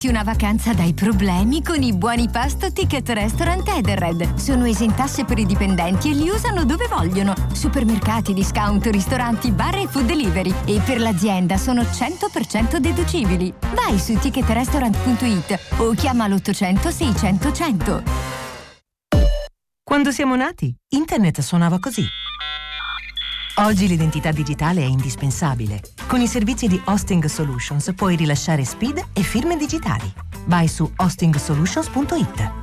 Una vacanza dai problemi con i buoni pasto Ticket Restaurant Edenred. Sono esentasse per i dipendenti e li usano dove vogliono. Supermercati, discount, ristoranti, bar e food delivery. E per l'azienda sono 100% deducibili. Vai su ticketrestaurant.it o chiama l'800 600 100. Quando siamo nati, internet suonava così. Oggi l'identità digitale è indispensabile. Con i servizi di Hosting Solutions puoi rilasciare SPID e firme digitali. Vai su hostingsolutions.it.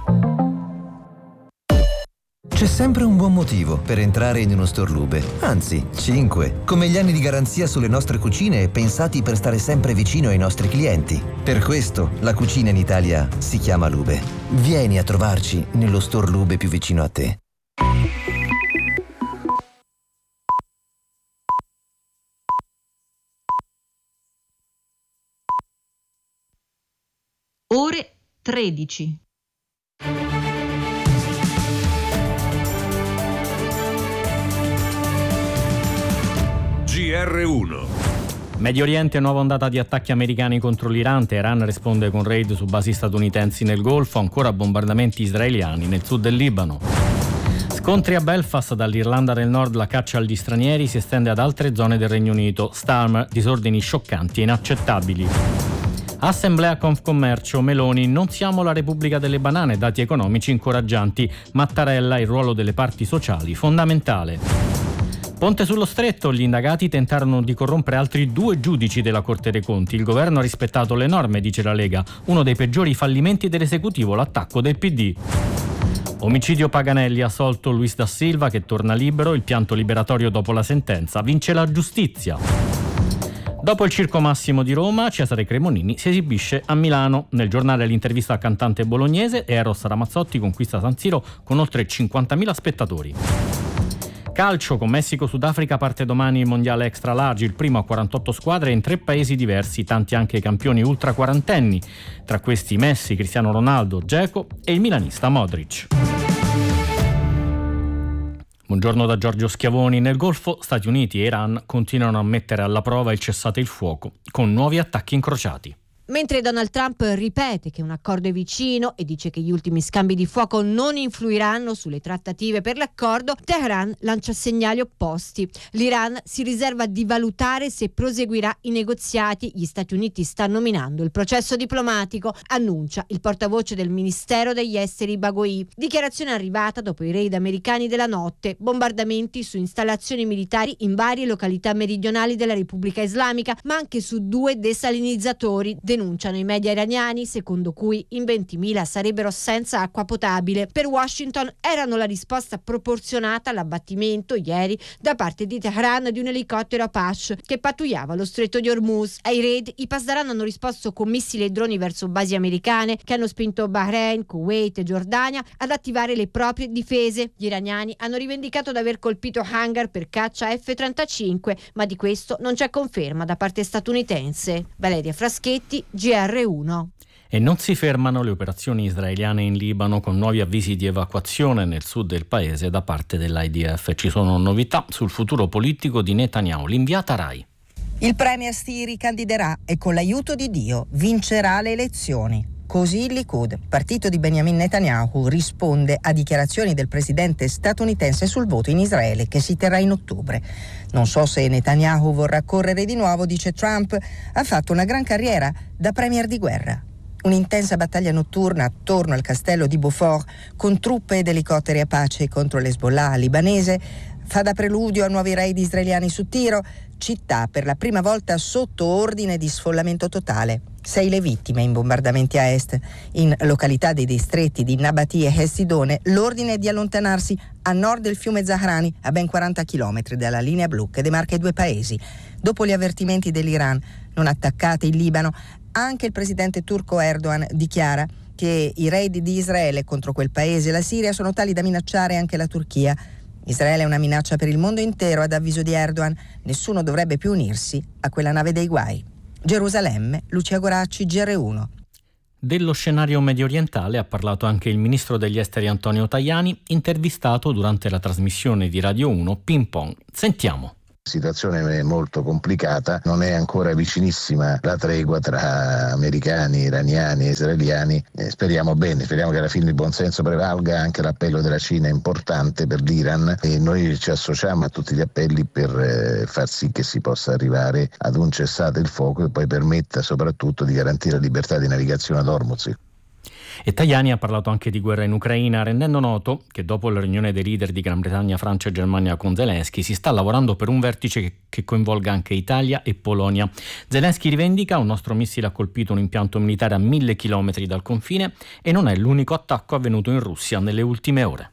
C'è sempre un buon motivo per entrare in uno store Lube. Anzi, 5. Come gli anni di garanzia sulle nostre cucine pensati per stare sempre vicino ai nostri clienti. Per questo la cucina in Italia si chiama Lube. Vieni a trovarci nello store Lube più vicino a te. Ore 13. GR1. Medio Oriente, nuova ondata di attacchi americani contro l'Iran. Teheran risponde con raid su basi statunitensi nel Golfo, ancora bombardamenti israeliani nel sud del Libano. Scontri a Belfast, dall'Irlanda del Nord la caccia agli stranieri si estende ad altre zone del Regno Unito. Starmer, disordini scioccanti e inaccettabili. Assemblea Confcommercio, Meloni, non siamo la Repubblica delle banane, dati economici incoraggianti. Mattarella, il ruolo delle parti sociali fondamentale. Ponte sullo Stretto, gli indagati tentarono di corrompere altri 2 giudici della Corte dei Conti. Il governo ha rispettato le norme, dice la Lega. Uno dei peggiori fallimenti dell'esecutivo, l'attacco del PD. Omicidio Paganelli, assolto Luis da Silva che torna libero, il pianto liberatorio dopo la sentenza, vince la giustizia. Dopo il Circo Massimo di Roma, Cesare Cremonini si esibisce a Milano. Nel giornale l'intervista al cantante bolognese. Eros Ramazzotti conquista San Siro con oltre 50.000 spettatori. Calcio, con Messico-Sudafrica parte domani il mondiale extra large, il primo a 48 squadre in 3 paesi diversi, tanti anche i campioni ultra quarantenni. Tra questi Messi, Cristiano Ronaldo, Dzeko e il milanista Modric. Buongiorno da Giorgio Schiavoni. Nel Golfo, Stati Uniti e Iran continuano a mettere alla prova il cessate il fuoco, con nuovi attacchi incrociati. Mentre Donald Trump ripete che un accordo è vicino e dice che gli ultimi scambi di fuoco non influiranno sulle trattative per l'accordo, Teheran lancia segnali opposti. L'Iran si riserva di valutare se proseguirà i negoziati. Gli Stati Uniti stanno minando il processo diplomatico, annuncia il portavoce del Ministero degli Esteri Baghouti. Dichiarazione arrivata dopo i raid americani della notte, bombardamenti su installazioni militari in varie località meridionali della Repubblica Islamica, ma anche su 2 desalinizzatori. Denunciano i media iraniani, secondo cui in 20.000 sarebbero senza acqua potabile. Per Washington erano la risposta proporzionata all'abbattimento ieri da parte di Teheran di un elicottero Apache che pattugliava lo stretto di Hormuz. Ai raid i Pasdaran hanno risposto con missili e droni verso basi americane che hanno spinto Bahrain, Kuwait e Giordania ad attivare le proprie difese. Gli iraniani hanno rivendicato di aver colpito hangar per caccia F-35, ma di questo non c'è conferma da parte statunitense. Valeria Fraschetti, GR1. E non si fermano le operazioni israeliane in Libano, con nuovi avvisi di evacuazione nel sud del paese da parte dell'IDF. Ci sono novità sul futuro politico di Netanyahu. L'inviata Rai. Il premier si ricandiderà e con l'aiuto di Dio vincerà le elezioni. Così il Likud, partito di Benjamin Netanyahu, risponde a dichiarazioni del presidente statunitense sul voto in Israele che si terrà in ottobre. Non so se Netanyahu vorrà correre di nuovo, dice Trump. Ha fatto una gran carriera da premier di guerra. Un'intensa battaglia notturna attorno al castello di Beaufort con truppe ed elicotteri Apache contro l'Hezbollah libanese fa da preludio a nuovi raid israeliani su Tiro, città per la prima volta sotto ordine di sfollamento totale. 6 le vittime in bombardamenti a est. In località dei distretti di Nabati e Hessidone l'ordine è di allontanarsi a nord del fiume Zahrani, a ben 40 km dalla linea blu che demarca i 2 paesi. Dopo gli avvertimenti dell'Iran, non attaccate il Libano, anche il presidente turco Erdogan dichiara che i raid di Israele contro quel paese e la Siria sono tali da minacciare anche la Turchia. Israele è una minaccia per il mondo intero, ad avviso di Erdogan. Nessuno dovrebbe più unirsi a quella nave dei guai. Gerusalemme, Lucia Goracci, GR1. Dello scenario mediorientale ha parlato anche il ministro degli esteri Antonio Tajani, intervistato durante la trasmissione di Radio 1 Ping Pong. Sentiamo. Situazione molto complicata, non è ancora vicinissima la tregua tra americani, iraniani e israeliani. Speriamo bene, speriamo che alla fine il buonsenso prevalga. Anche l'appello della Cina è importante per l'Iran e noi ci associamo a tutti gli appelli per far sì che si possa arrivare ad un cessate il fuoco e poi permetta soprattutto di garantire la libertà di navigazione ad Hormuz. E Tajani ha parlato anche di guerra in Ucraina, rendendo noto che dopo la riunione dei leader di Gran Bretagna, Francia e Germania con Zelensky si sta lavorando per un vertice che coinvolga anche Italia e Polonia. Zelensky rivendica: un nostro missile ha colpito un impianto militare a 1000 chilometri dal confine e non è l'unico attacco avvenuto in Russia nelle ultime ore.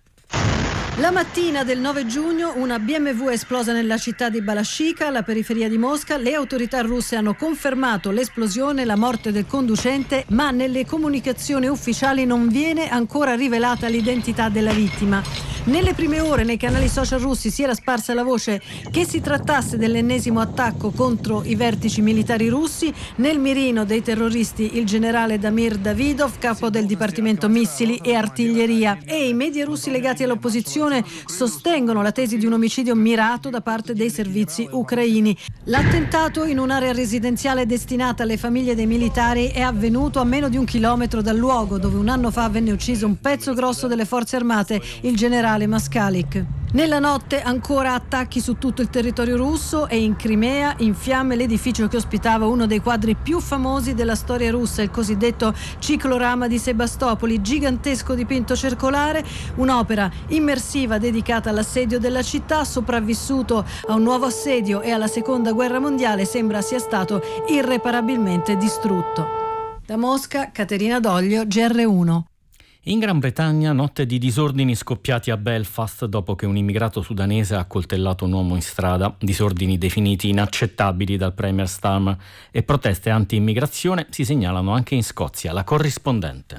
La mattina del 9 giugno una BMW è esplosa nella città di Balashikha, alla periferia di Mosca. Le autorità russe hanno confermato l'esplosione e la morte del conducente, ma nelle comunicazioni ufficiali non viene ancora rivelata l'identità della vittima. Nelle prime ore nei canali social russi si era sparsa la voce che si trattasse dell'ennesimo attacco contro i vertici militari russi. Nel mirino dei terroristi il generale Damir Davidov, capo del Dipartimento Missili e Artiglieria, e i media russi legati all'opposizione sostengono la tesi di un omicidio mirato da parte dei servizi ucraini. L'attentato in un'area residenziale destinata alle famiglie dei militari è avvenuto a meno di 1 chilometro dal luogo dove un anno fa venne ucciso un pezzo grosso delle forze armate, il generale Maskalik. Nella notte ancora attacchi su tutto il territorio russo e in Crimea in fiamme l'edificio che ospitava uno dei quadri più famosi della storia russa, il cosiddetto ciclorama di Sebastopoli, gigantesco dipinto circolare, un'opera immersiva dedicata all'assedio della città. Sopravvissuto a un nuovo assedio e alla seconda guerra mondiale, sembra sia stato irreparabilmente distrutto. Da Mosca, Caterina Doglio, GR1. In Gran Bretagna, notte di disordini scoppiati a Belfast dopo che un immigrato sudanese ha accoltellato un uomo in strada, disordini definiti inaccettabili dal Premier Starmer, e proteste anti-immigrazione si segnalano anche in Scozia. La corrispondente.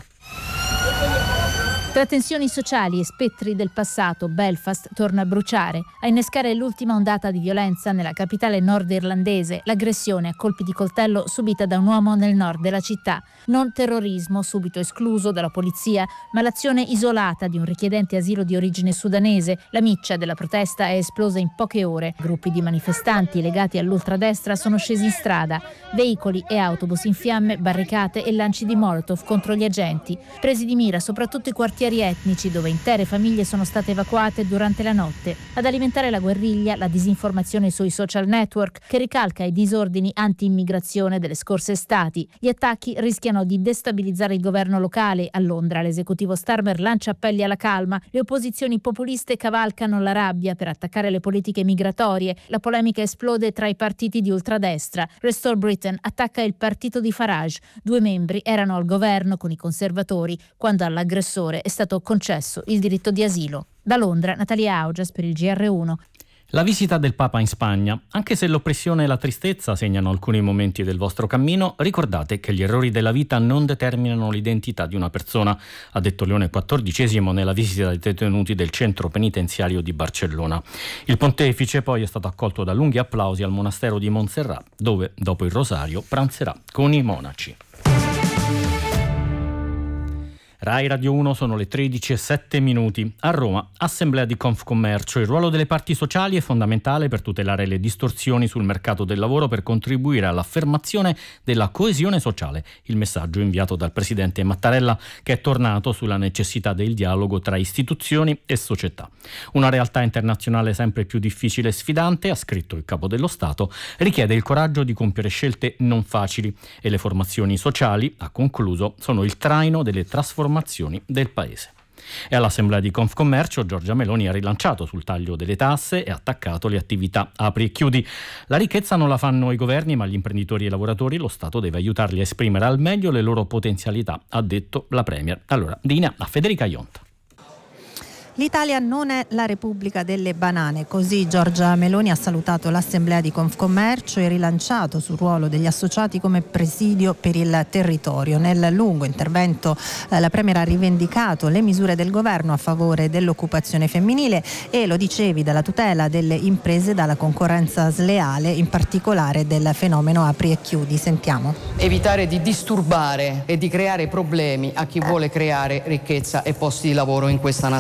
Tra tensioni sociali e spettri del passato, Belfast torna a bruciare. A innescare l'ultima ondata di violenza nella capitale nordirlandese, l'aggressione a colpi di coltello subita da un uomo nel nord della città. Non terrorismo, subito escluso dalla polizia, ma l'azione isolata di un richiedente asilo di origine sudanese. La miccia della protesta è esplosa in poche ore. Gruppi di manifestanti legati all'ultradestra sono scesi in strada. Veicoli e autobus in fiamme, barricate e lanci di Molotov contro gli agenti. Presi di mira soprattutto i quartieri etnici dove intere famiglie sono state evacuate durante la notte. Ad alimentare la guerriglia, la disinformazione sui social network che ricalca i disordini anti-immigrazione delle scorse estati. Gli attacchi rischiano di destabilizzare il governo locale. A Londra l'esecutivo Starmer lancia appelli alla calma. Le opposizioni populiste cavalcano la rabbia per attaccare le politiche migratorie. La polemica esplode tra i partiti di ultradestra. Restore Britain attacca il partito di Farage. 2 membri erano al governo con i conservatori quando all'aggressore è stato concesso il diritto di asilo. Da Londra, Natalia Augias per il GR1. La visita del Papa in Spagna. Anche se l'oppressione e la tristezza segnano alcuni momenti del vostro cammino, ricordate che gli errori della vita non determinano l'identità di una persona, ha detto Leone XIV nella visita dei detenuti del centro penitenziario di Barcellona. Il pontefice poi è stato accolto da lunghi applausi al monastero di Montserrat, dove, dopo il rosario, pranzerà con i monaci. Rai Radio 1, sono le 13:07. A Roma, assemblea di Confcommercio. Il ruolo delle parti sociali è fondamentale per tutelare le distorsioni sul mercato del lavoro, per contribuire all'affermazione della coesione sociale. Il messaggio inviato dal presidente Mattarella, che è tornato sulla necessità del dialogo tra istituzioni e società. Una realtà internazionale sempre più difficile e sfidante, ha scritto il capo dello Stato, richiede il coraggio di compiere scelte non facili e le formazioni sociali, ha concluso, sono il traino delle trasformazioni del paese. E all'assemblea di Confcommercio Giorgia Meloni ha rilanciato sul taglio delle tasse e attaccato le attività apri e chiudi. La ricchezza non la fanno i governi, ma gli imprenditori e i lavoratori. Lo Stato deve aiutarli a esprimere al meglio le loro potenzialità, ha detto la Premier. Allora, linea a Federica Ionta. L'Italia non è la Repubblica delle banane, così Giorgia Meloni ha salutato l'assemblea di Confcommercio e rilanciato sul ruolo degli associati come presidio per il territorio. Nel lungo intervento la Premier ha rivendicato le misure del governo a favore dell'occupazione femminile e, lo dicevi, dalla tutela delle imprese dalla concorrenza sleale, in particolare del fenomeno apri e chiudi. Sentiamo. Evitare di disturbare e di creare problemi a chi vuole creare ricchezza e posti di lavoro in questa nazione.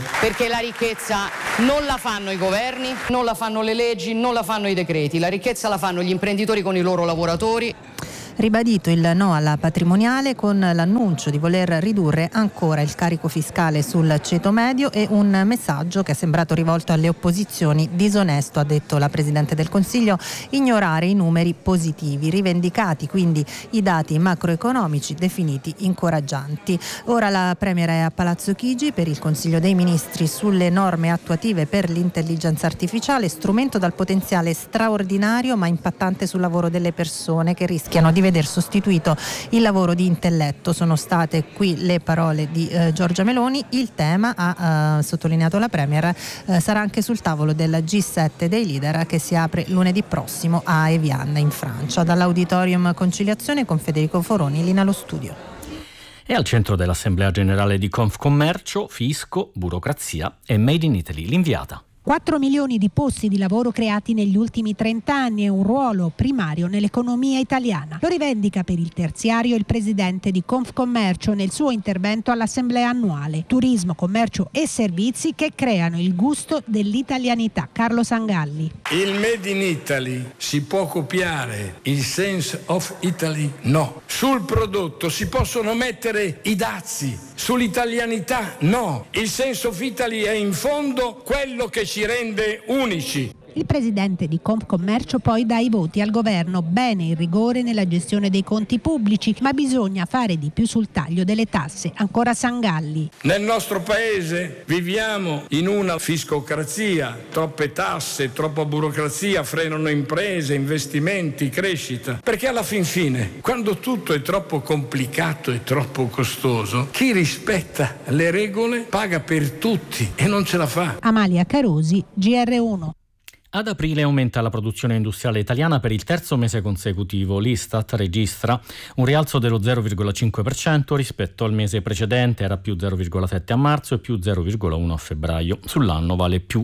perché la ricchezza non la fanno i governi, non la fanno le leggi, non la fanno i decreti, la ricchezza la fanno gli imprenditori con i loro lavoratori. Ribadito il no alla patrimoniale con l'annuncio di voler ridurre ancora il carico fiscale sul ceto medio e un messaggio che è sembrato rivolto alle opposizioni. Disonesto, ha detto la Presidente del Consiglio, ignorare i numeri positivi, rivendicati quindi i dati macroeconomici definiti incoraggianti. Ora la Premier è a Palazzo Chigi per il Consiglio dei Ministri sulle norme attuative per l'intelligenza artificiale, strumento dal potenziale straordinario ma impattante sul lavoro delle persone che rischiano di veder sostituito il lavoro di intelletto. Sono state qui le parole di Giorgia Meloni. Il tema, ha sottolineato la Premier, sarà anche sul tavolo del G7 dei leader che si apre lunedì prossimo a Evian in Francia. Dall'Auditorium Conciliazione con Federico Foroni, linea allo studio. E al centro dell'Assemblea Generale di Confcommercio, fisco, burocrazia e Made in Italy, l'inviata. 4 milioni di posti di lavoro creati negli ultimi 30 anni e un ruolo primario nell'economia italiana. Lo rivendica per il terziario il presidente di Confcommercio nel suo intervento all'assemblea annuale. Turismo, commercio e servizi che creano il gusto dell'italianità. Carlo Sangalli. Il Made in Italy si può copiare, il Sense of Italy no. Sul prodotto si possono mettere i dazi, sull'italianità no. Il Sense of Italy è in fondo quello che ci rende unici. Il presidente di Confcommercio poi dà i voti al governo, bene il rigore nella gestione dei conti pubblici, ma bisogna fare di più sul taglio delle tasse. Ancora Sangalli. Nel nostro paese viviamo in una fiscocrazia, troppe tasse, troppa burocrazia frenano imprese, investimenti, crescita. Perché alla fin fine, quando tutto è troppo complicato e troppo costoso, chi rispetta le regole paga per tutti e non ce la fa. Amalia Carosi, GR1. Ad aprile aumenta la produzione industriale italiana per il terzo mese consecutivo. L'Istat registra un rialzo dello 0,5% rispetto al mese precedente, era più 0,7 a marzo e più 0,1 a febbraio. Sull'anno vale più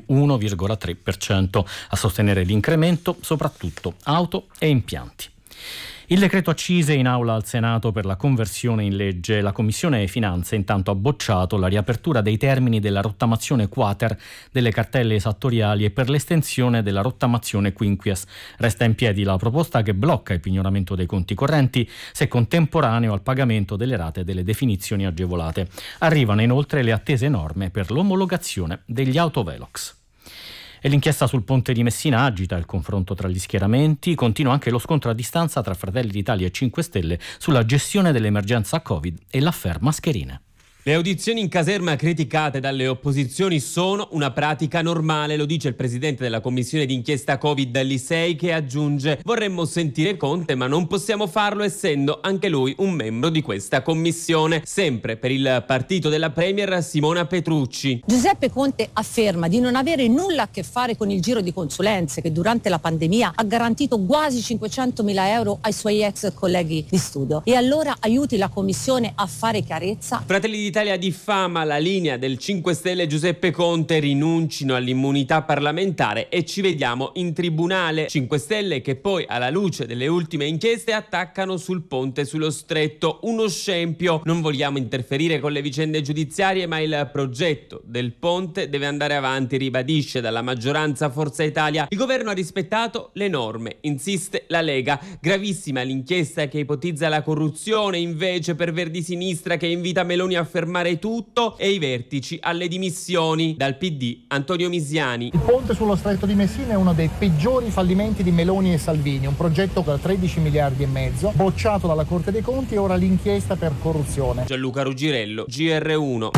1,3%, a sostenere l'incremento soprattutto auto e impianti. Il decreto accise in aula al Senato per la conversione in legge. La Commissione Finanze intanto ha bocciato la riapertura dei termini della rottamazione quater delle cartelle esattoriali e per l'estensione della rottamazione quinquies. Resta in piedi la proposta che blocca il pignoramento dei conti correnti se contemporaneo al pagamento delle rate delle definizioni agevolate. Arrivano inoltre le attese norme per l'omologazione degli autovelox. E l'inchiesta sul ponte di Messina agita il confronto tra gli schieramenti, continua anche lo scontro a distanza tra Fratelli d'Italia e 5 Stelle sulla gestione dell'emergenza Covid e l'affaire mascherine. Le audizioni in caserma criticate dalle opposizioni sono una pratica normale, lo dice il presidente della commissione d'inchiesta Covid Lisei, che aggiunge: vorremmo sentire Conte ma non possiamo farlo essendo anche lui un membro di questa commissione. Sempre per il partito della Premier Simona Petrucci. Giuseppe Conte afferma di non avere nulla a che fare con il giro di consulenze che durante la pandemia ha garantito quasi 500.000 euro ai suoi ex colleghi di studio, e allora aiuti la commissione a fare chiarezza. Fratelli d'Italia diffama la linea del 5 Stelle Giuseppe Conte, rinuncino all'immunità parlamentare e ci vediamo in tribunale. 5 Stelle che poi, alla luce delle ultime inchieste, attaccano sul ponte sullo Stretto. Uno scempio: non vogliamo interferire con le vicende giudiziarie, ma il progetto del ponte deve andare avanti, ribadisce dalla maggioranza Forza Italia. Il governo ha rispettato le norme, insiste la Lega. Gravissima l'inchiesta che ipotizza la corruzione, invece, per Verdi Sinistra, che invita Meloni a fermare tutto e i vertici alle dimissioni. Dal PD Antonio Misiani. Il ponte sullo Stretto di Messina è uno dei peggiori fallimenti di Meloni e Salvini, un progetto da 13 miliardi e mezzo, bocciato dalla Corte dei Conti e ora l'inchiesta per corruzione. Gianluca Ruggirello, GR1.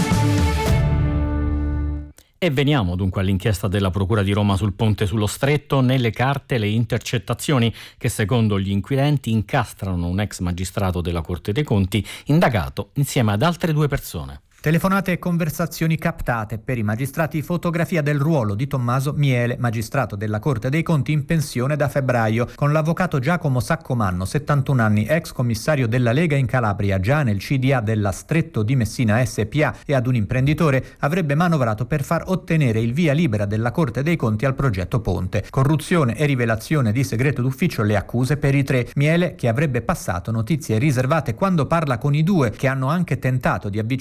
E veniamo dunque all'inchiesta della Procura di Roma sul ponte sullo Stretto. Nelle carte le intercettazioni che secondo gli inquirenti incastrano un ex magistrato della Corte dei Conti indagato insieme ad altre 2 persone. Telefonate e conversazioni captate. Per i magistrati fotografia del ruolo di Tommaso Miele, magistrato della Corte dei Conti in pensione da febbraio, con l'avvocato Giacomo Saccomanno, 71 anni, ex commissario della Lega in Calabria, già nel CDA della Stretto di Messina SPA, e ad un imprenditore avrebbe manovrato per far ottenere il via libera della Corte dei Conti al progetto Ponte. Corruzione e rivelazione di segreto d'ufficio le accuse per i 3. Miele, che avrebbe passato notizie riservate quando parla con i 2 che hanno anche tentato di avvicinare altri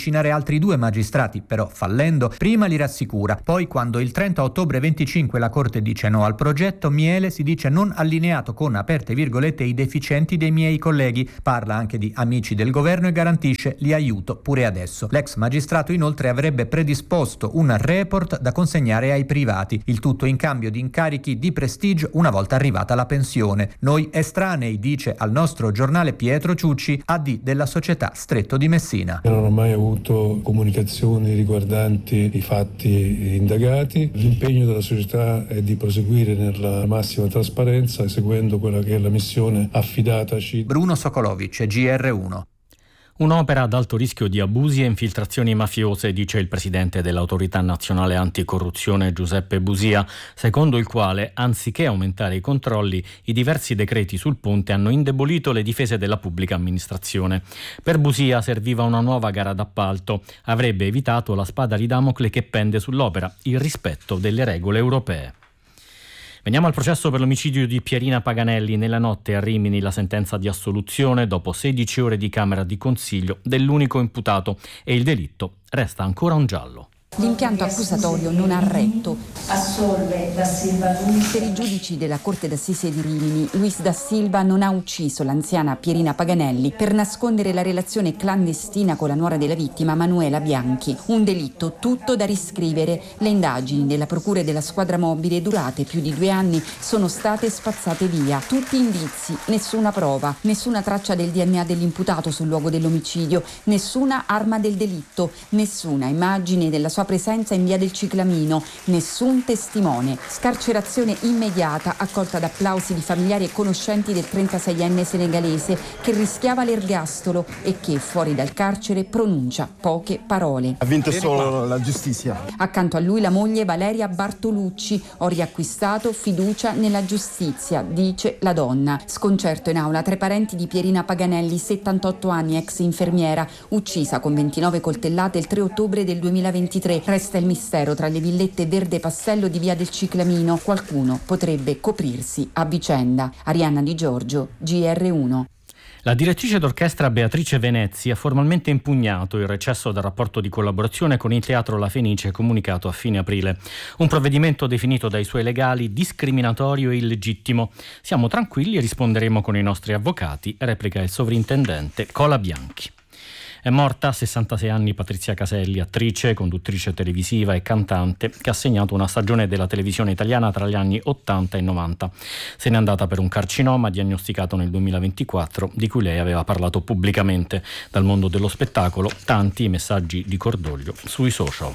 altri 2 magistrati, però fallendo, prima li rassicura, poi quando il 30 ottobre 25 la Corte dice no al progetto, Miele si dice non allineato con, aperte virgolette, i deficienti dei miei colleghi, parla anche di amici del governo e garantisce li aiuto pure adesso. L'ex magistrato inoltre avrebbe predisposto un report da consegnare ai privati, il tutto in cambio di incarichi di prestigio una volta arrivata la pensione. Noi estranei, dice al nostro giornale Pietro Ciucci, AD della società Stretto di Messina. Non ho mai avuto comunicazioni riguardanti i fatti indagati. L'impegno della società è di proseguire nella massima trasparenza, seguendo quella che è la missione affidataci. Bruno Sokolovic, GR1. Un'opera ad alto rischio di abusi e infiltrazioni mafiose, dice il presidente dell'Autorità Nazionale Anticorruzione Giuseppe Busia, secondo il quale, anziché aumentare i controlli, i diversi decreti sul ponte hanno indebolito le difese della pubblica amministrazione. Per Busia serviva una nuova gara d'appalto, avrebbe evitato la spada di Damocle che pende sull'opera, il rispetto delle regole europee. Veniamo al processo per l'omicidio di Pierina Paganelli. Nella notte a Rimini la sentenza di assoluzione dopo 16 ore di camera di consiglio dell'unico imputato e il delitto resta ancora un giallo. L'impianto accusatorio non ha retto. Assolve da Silva Luis. Per i giudici della Corte d'Assise di Rimini, Luis da Silva non ha ucciso l'anziana Pierina Paganelli per nascondere la relazione clandestina con la nuora della vittima, Manuela Bianchi. Un delitto tutto da riscrivere. Le indagini della Procura e della Squadra Mobile, durate più di 2 anni, sono state spazzate via. Tutti indizi, nessuna prova, nessuna traccia del DNA dell'imputato sul luogo dell'omicidio, nessuna arma del delitto, nessuna immagine della sua presenza in via del Ciclamino, nessun testimone. Scarcerazione immediata, accolta da applausi di familiari e conoscenti del 36enne senegalese che rischiava l'ergastolo e che fuori dal carcere pronuncia poche parole. Ha vinto solo la giustizia. Accanto a lui la moglie Valeria Bartolucci. Ho riacquistato fiducia nella giustizia, dice la donna. Sconcerto in aula tra i parenti di Pierina Paganelli, 78 anni, ex infermiera, uccisa con 29 coltellate il 3 ottobre del 2023. Resta il mistero tra le villette verde pastello di via del Ciclamino. Qualcuno potrebbe coprirsi a vicenda. Arianna Di Giorgio, GR1. La direttrice d'orchestra Beatrice Venezzi ha formalmente impugnato il recesso dal rapporto di collaborazione con il Teatro La Fenice comunicato a fine aprile. Un provvedimento definito dai suoi legali discriminatorio e illegittimo. Siamo tranquilli e risponderemo con i nostri avvocati, replica il sovrintendente Cola Bianchi. È morta a 66 anni Patrizia Caselli, attrice, conduttrice televisiva e cantante, che ha segnato una stagione della televisione italiana tra gli anni 80 e 90. Se n'è andata per un carcinoma diagnosticato nel 2024, di cui lei aveva parlato pubblicamente. Dal mondo dello spettacolo, tanti messaggi di cordoglio sui social.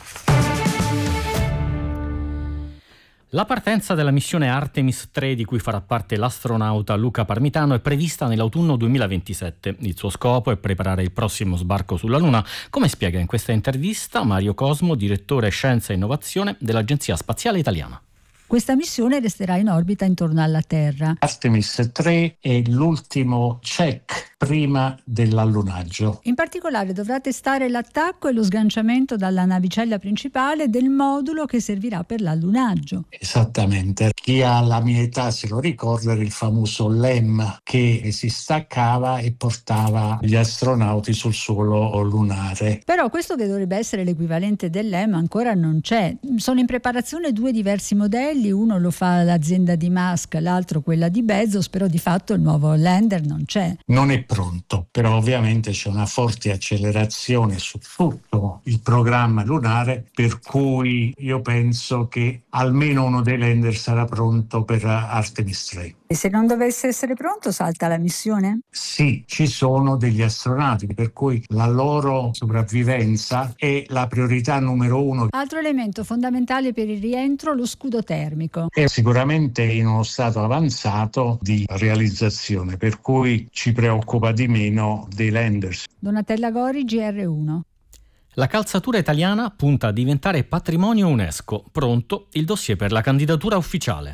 La partenza della missione Artemis 3, di cui farà parte l'astronauta Luca Parmitano, è prevista nell'autunno 2027. Il suo scopo è preparare il prossimo sbarco sulla Luna, come spiega in questa intervista Mario Cosmo, direttore Scienza e Innovazione dell'Agenzia Spaziale Italiana. Questa missione resterà in orbita intorno alla Terra. Artemis 3 è l'ultimo check prima dell'allunaggio. In particolare dovrà testare l'attacco e lo sganciamento dalla navicella principale del modulo che servirà per l'allunaggio. Esattamente. Chi ha la mia età se lo ricorda, era il famoso LEM che si staccava e portava gli astronauti sul suolo lunare. Però questo, che dovrebbe essere l'equivalente del LEM, ancora non c'è. Sono in preparazione 2 diversi modelli. Uno lo fa l'azienda di Musk, l'altro quella di Bezos, però di fatto il nuovo lander non c'è. Non è pronto, però ovviamente c'è una forte accelerazione su tutto il programma lunare, per cui io penso che almeno uno dei lander sarà pronto per Artemis 3. E se non dovesse essere pronto, salta la missione? Sì, ci sono degli astronauti, per cui la loro sopravvivenza è la priorità numero 1. Altro elemento fondamentale per il rientro, lo scudo termico. È sicuramente in uno stato avanzato di realizzazione, per cui ci preoccupa di meno dei landers. Donatella Gori, GR1. La calzatura italiana punta a diventare patrimonio UNESCO. Pronto il dossier per la candidatura ufficiale.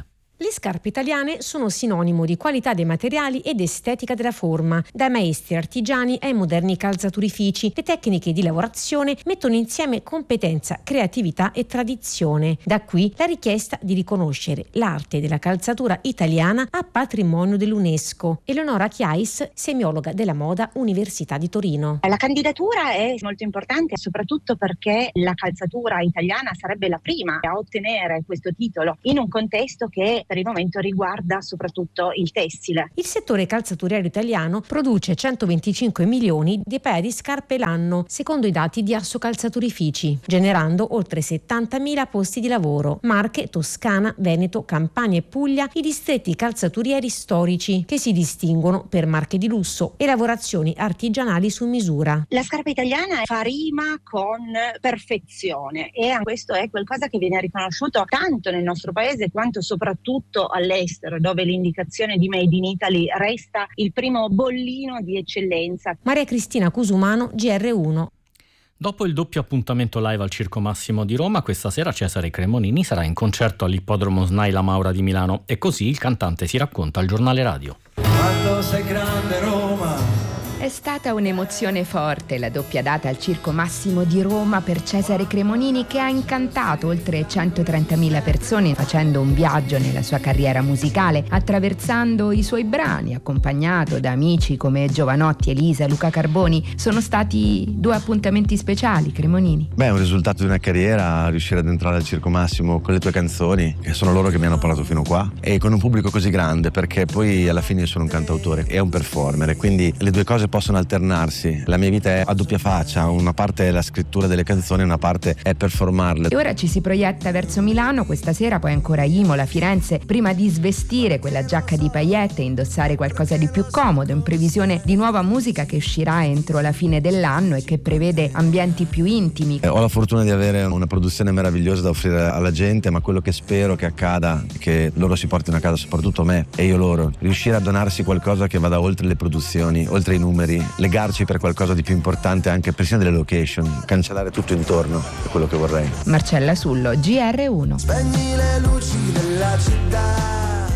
Le scarpe italiane sono sinonimo di qualità dei materiali ed estetica della forma. Dai maestri artigiani ai moderni calzaturifici, le tecniche di lavorazione mettono insieme competenza, creatività e tradizione. Da qui la richiesta di riconoscere l'arte della calzatura italiana a patrimonio dell'UNESCO. Eleonora Chiais, semiologa della moda, Università di Torino. La candidatura è molto importante, soprattutto perché la calzatura italiana sarebbe la prima a ottenere questo titolo in un contesto che per il momento riguarda soprattutto il tessile. Il settore calzaturiero italiano produce 125 milioni di paia di scarpe l'anno, secondo i dati di Assocalzaturifici, generando oltre 70.000 posti di lavoro. Marche, Toscana, Veneto, Campania e Puglia, i distretti calzaturieri storici che si distinguono per marche di lusso e lavorazioni artigianali su misura. La scarpa italiana fa rima con perfezione e questo è qualcosa che viene riconosciuto tanto nel nostro paese quanto soprattutto all'estero, dove l'indicazione di Made in Italy resta il primo bollino di eccellenza. Maria Cristina Cusumano, GR1. Dopo il doppio appuntamento live al Circo Massimo di Roma, questa sera Cesare Cremonini sarà in concerto all'Ippodromo SNAI La Maura di Milano e così il cantante si racconta al giornale radio. Quando sei grande Roma. È stata un'emozione forte la doppia data al Circo Massimo di Roma per Cesare Cremonini, che ha incantato oltre 130.000 persone facendo un viaggio nella sua carriera musicale, attraversando i suoi brani, accompagnato da amici come Giovanotti, Elisa, Luca Carboni. Sono stati 2 appuntamenti speciali, Cremonini. È un risultato di una carriera riuscire ad entrare al Circo Massimo con le tue canzoni, che sono loro che mi hanno portato fino qua, e con un pubblico così grande, perché poi alla fine io sono un cantautore e un performer, quindi le due cose possono alternarsi. La mia vita è a doppia faccia, una parte è la scrittura delle canzoni, una parte è performarle. E ora ci si proietta verso Milano, questa sera poi ancora Imola, Firenze, prima di svestire quella giacca di paillette e indossare qualcosa di più comodo, in previsione di nuova musica che uscirà entro la fine dell'anno e che prevede ambienti più intimi. Ho la fortuna di avere una produzione meravigliosa da offrire alla gente, ma quello che spero che accada è che loro si portino a casa, soprattutto me e io loro, riuscire a donarsi qualcosa che vada oltre le produzioni, oltre i numeri, legarci per qualcosa di più importante, anche persino delle location, cancellare tutto intorno, è quello che vorrei. Marcella Sullo, GR1. Spegni le luci della città.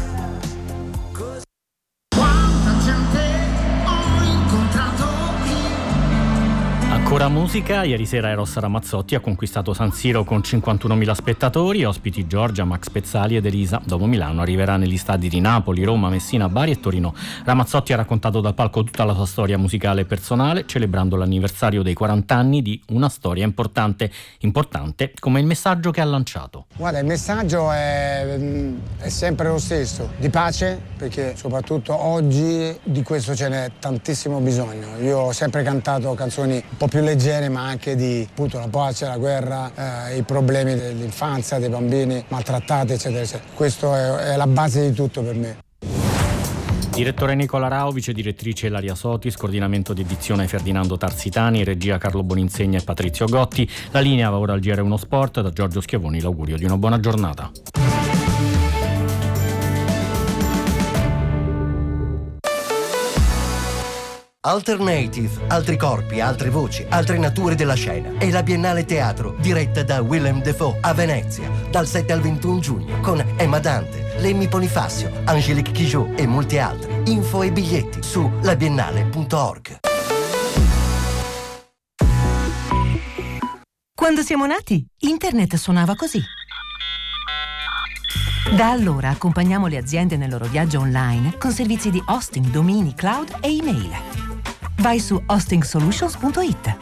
Ancora musica, ieri sera Eros Ramazzotti ha conquistato San Siro con 51.000 spettatori, ospiti Giorgia, Max Pezzali ed Elisa. Dopo Milano arriverà negli stadi di Napoli, Roma, Messina, Bari e Torino. Ramazzotti ha raccontato dal palco tutta la sua storia musicale e personale, celebrando l'anniversario dei 40 anni di una storia importante come il messaggio che ha lanciato. Guarda, il messaggio è sempre lo stesso, di pace, perché soprattutto oggi di questo ce n'è tantissimo bisogno. Io ho sempre cantato canzoni un po' più leggere, ma anche di appunto la pace, la guerra, i problemi dell'infanzia, dei bambini maltrattati, eccetera, eccetera. Questo è la base di tutto per me. Direttore Nicola Rao, vice direttrice Ilaria Sotis, coordinamento di edizione Ferdinando Tarsitani, regia Carlo Boninsegna e Patrizio Gotti. La linea va ora al GR1 Sport, da Giorgio Schiavoni l'augurio di una buona giornata. Alternative, altri corpi, altre voci, altre nature della scena. È la Biennale Teatro, diretta da Willem Dafoe a Venezia, dal 7 al 21 giugno, con Emma Dante, Lemmy Bonifacio, Angélique Kidjo e molti altri. Info e biglietti su labiennale.org. Quando siamo nati, internet suonava così. Da allora accompagniamo le aziende nel loro viaggio online con servizi di hosting, domini, cloud e email. Vai su hostingsolutions.it.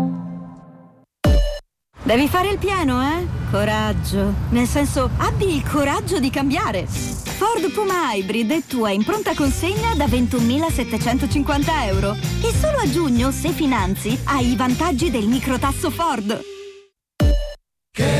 Devi fare il pieno, eh? Coraggio. Nel senso, abbi il coraggio di cambiare. Ford Puma Hybrid è tua in pronta consegna da 21.750 euro. E solo a giugno, se finanzi, hai i vantaggi del microtasso Ford. Che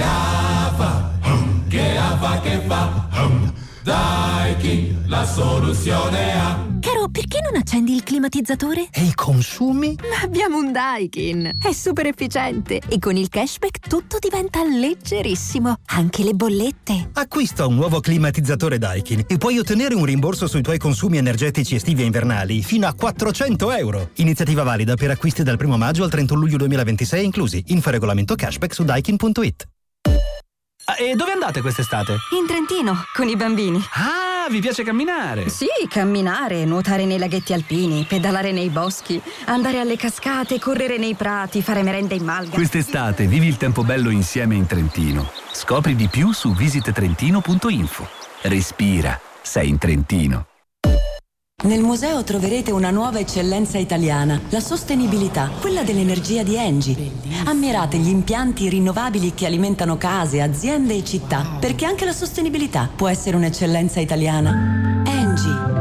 va, Daikin, la soluzione ha. Caro, perché non accendi il climatizzatore? E i consumi? Ma abbiamo un Daikin, è super efficiente e con il cashback tutto diventa leggerissimo, anche le bollette. Acquista un nuovo climatizzatore Daikin e puoi ottenere un rimborso sui tuoi consumi energetici estivi e invernali fino a 400 euro. Iniziativa valida per acquisti dal 1 maggio al 31 luglio 2026 inclusi. Info regolamento cashback su daikin.it. E dove andate quest'estate? In Trentino, con i bambini. Ah, vi piace camminare? Sì, camminare, nuotare nei laghetti alpini, pedalare nei boschi, andare alle cascate, correre nei prati, fare merenda in malga. Quest'estate vivi il tempo bello insieme in Trentino. Scopri di più su visittrentino.info. Respira, sei in Trentino. Nel museo troverete una nuova eccellenza italiana, la sostenibilità, quella dell'energia di Engie. Ammirate gli impianti rinnovabili che alimentano case, aziende e città, perché anche la sostenibilità può essere un'eccellenza italiana. Engie.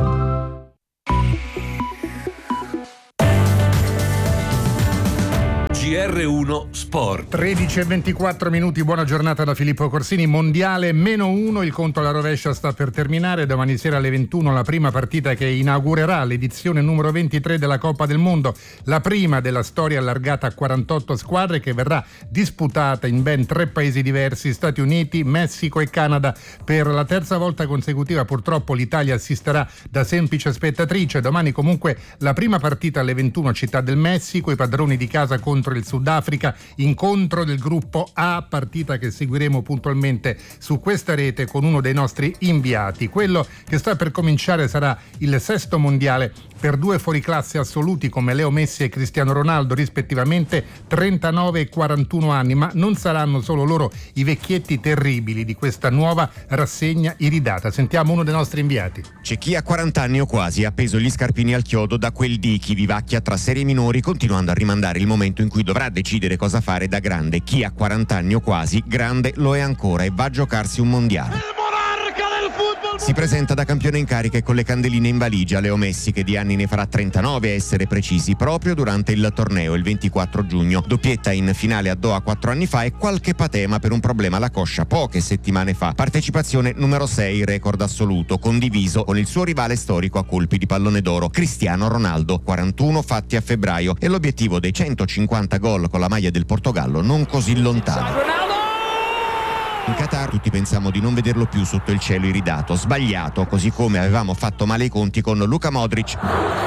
GR1 Sport. 13:24 minuti, buona giornata da Filippo Corsini. Mondiale -1, il conto alla rovescia sta per terminare. Domani sera alle 21 la prima partita che inaugurerà l'edizione numero 23 della Coppa del Mondo, la prima della storia allargata a 48 squadre, che verrà disputata in ben 3 paesi diversi: Stati Uniti, Messico e Canada. Per la terza volta consecutiva purtroppo l'Italia assisterà da semplice spettatrice. Domani comunque la prima partita alle 21 a Città del Messico, i padroni di casa contro il Sudafrica, incontro del gruppo A, partita che seguiremo puntualmente su questa rete con uno dei nostri inviati. Quello che sta per cominciare sarà il 6° mondiale per 2 fuoriclasse assoluti come Leo Messi e Cristiano Ronaldo, rispettivamente 39 e 41 anni, ma non saranno solo loro i vecchietti terribili di questa nuova rassegna iridata. Sentiamo uno dei nostri inviati. C'è chi a 40 anni o quasi ha appeso gli scarpini al chiodo da quel di chi vivacchia tra serie minori, continuando a rimandare il momento in cui dovrà decidere cosa fare da grande. Chi a 40 anni o quasi grande lo è ancora e va a giocarsi un mondiale. Si presenta da campione in carica e con le candeline in valigia Leo Messi, che di anni ne farà 39 a essere precisi, proprio durante il torneo il 24 giugno. Doppietta in finale a Doha 4 anni fa e qualche patema per un problema alla coscia poche settimane fa. Partecipazione numero 6, record assoluto, condiviso con il suo rivale storico a colpi di pallone d'oro, Cristiano Ronaldo, 41 fatti a febbraio, e l'obiettivo dei 150 gol con la maglia del Portogallo non così lontano. In Qatar tutti pensiamo di non vederlo più sotto il cielo iridato. Sbagliato, così come avevamo fatto male i conti con Luka Modric.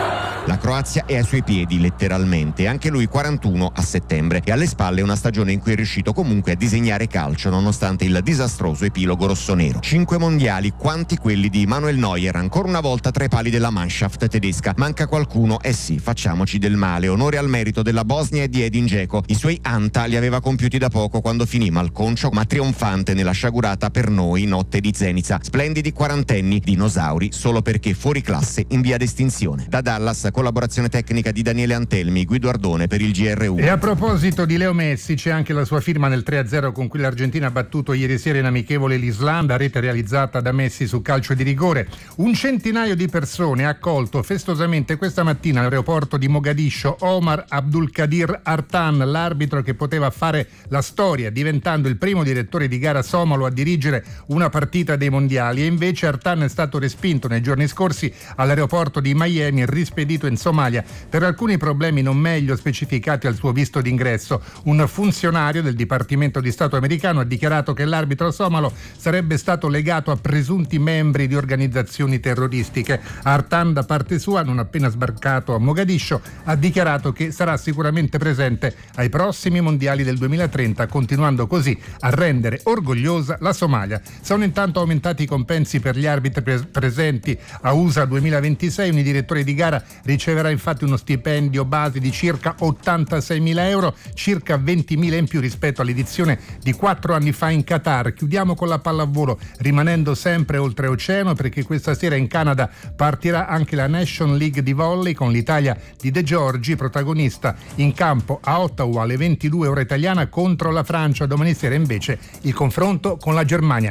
La Croazia è ai suoi piedi letteralmente, anche lui 41 a settembre, e alle spalle una stagione in cui è riuscito comunque a disegnare calcio nonostante il disastroso epilogo rossonero. 5 mondiali, quanti quelli di Manuel Neuer, ancora una volta tra i pali della Mannschaft tedesca. Manca qualcuno? Eh sì, facciamoci del male. Onore al merito della Bosnia e di Edin Dzeko. I suoi Anta li aveva compiuti da poco quando finì malconcio ma trionfante nella sciagurata per noi notte di Zenica. Splendidi quarantenni, dinosauri solo perché fuori classe in via d'estinzione. Da Dallas, collaborazione tecnica di Daniele Antelmi, Guido Ardone per il GR1. E a proposito di Leo Messi, c'è anche la sua firma nel 3-0 con cui l'Argentina ha battuto ieri sera in amichevole l'Islanda, rete realizzata da Messi su calcio di rigore. Un centinaio di persone ha accolto festosamente questa mattina all'aeroporto di Mogadiscio Omar Abdulkadir Artan, l'arbitro che poteva fare la storia diventando il primo direttore di gara somalo a dirigere una partita dei mondiali, e invece Artan è stato respinto nei giorni scorsi all'aeroporto di Miami e rispedito in Somalia per alcuni problemi non meglio specificati al suo visto d'ingresso. Un funzionario del Dipartimento di Stato americano ha dichiarato che l'arbitro somalo sarebbe stato legato a presunti membri di organizzazioni terroristiche. Artan, da parte sua, non appena sbarcato a Mogadiscio, ha dichiarato che sarà sicuramente presente ai prossimi mondiali del 2030, continuando così a rendere orgogliosa la Somalia. Sono intanto aumentati i compensi per gli arbitri presenti a USA 2026. Un direttore di gara riceverà infatti uno stipendio base di circa 86.000 euro, circa 20.000 in più rispetto all'edizione di 4 anni fa in Qatar. Chiudiamo con la pallavolo, rimanendo sempre oltreoceano, perché questa sera in Canada partirà anche la Nation League di volley con l'Italia di De Giorgi protagonista in campo a Ottawa alle 22 ora italiana contro la Francia. Domani sera invece il confronto con la Germania.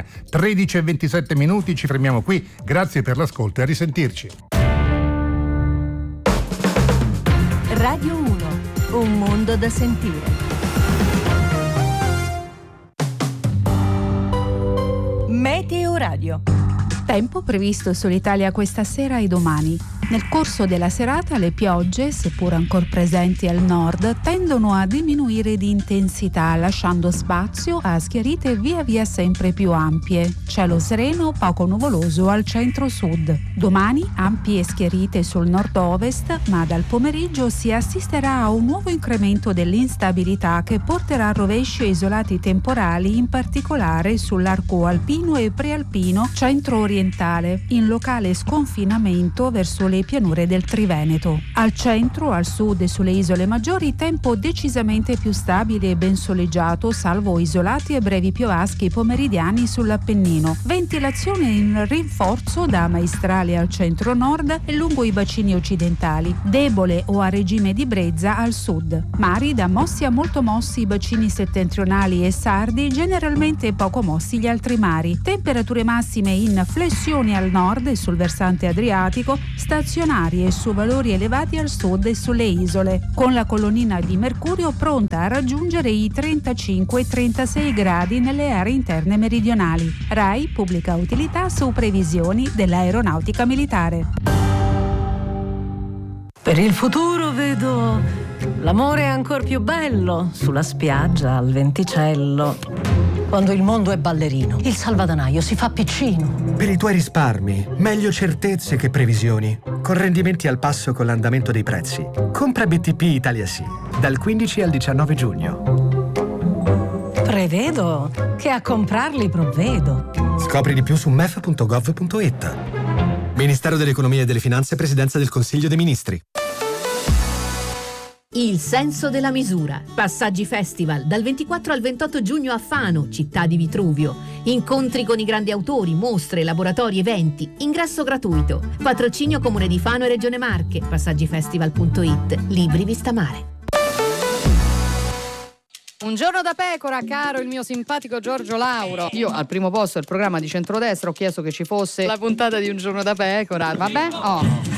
13:27 minuti, ci fermiamo qui. Grazie per l'ascolto e a risentirci. Radio 1, un mondo da sentire. Meteo Radio. Tempo previsto sull'Italia questa sera e domani. Nel corso della serata le piogge, seppur ancora presenti al nord, tendono a diminuire di intensità, lasciando spazio a schiarite via via sempre più ampie. Cielo sereno, poco nuvoloso al centro-sud. Domani ampie schiarite sul nord-ovest, ma dal pomeriggio si assisterà a un nuovo incremento dell'instabilità che porterà a rovesci e isolati temporali, in particolare sull'arco alpino e prealpino centro-orientale, in locale sconfinamento verso le pianure del Triveneto. Al centro, al sud e sulle isole maggiori tempo decisamente più stabile e ben soleggiato, salvo isolati e brevi piovaschi pomeridiani sull'Appennino. Ventilazione in rinforzo da maestrale al centro-nord e lungo i bacini occidentali, debole o a regime di brezza al sud. Mari da mossi a molto mossi i bacini settentrionali e sardi, generalmente poco mossi gli altri mari. Temperature massime in flessione al nord e sul versante adriatico, stazionarie su valori elevati al sud e sulle isole, con la colonnina di mercurio pronta a raggiungere i 35-36 gradi nelle aree interne meridionali. RAI pubblica utilità su previsioni dell'aeronautica militare. Per il futuro vedo l'amore ancor più bello sulla spiaggia al venticello. Quando il mondo è ballerino, il salvadanaio si fa piccino. Per i tuoi risparmi, meglio certezze che previsioni. Con rendimenti al passo con l'andamento dei prezzi. Compra BTP Italia Sì, dal 15 al 19 giugno. Prevedo che a comprarli provvedo. Scopri di più su mef.gov.it. Ministero dell'Economia e delle Finanze, Presidenza del Consiglio dei Ministri. Il senso della misura. Passaggi Festival dal 24 al 28 giugno a Fano, città di Vitruvio. Incontri con i grandi autori, mostre, laboratori, eventi. Ingresso gratuito. Patrocinio Comune di Fano e Regione Marche. Passaggifestival.it. Libri vista mare. Un giorno da pecora, caro il mio simpatico Giorgio Lauro. Io al primo posto del programma di centrodestra ho chiesto che ci fosse la puntata di Un giorno da pecora. Vabbè? Oh.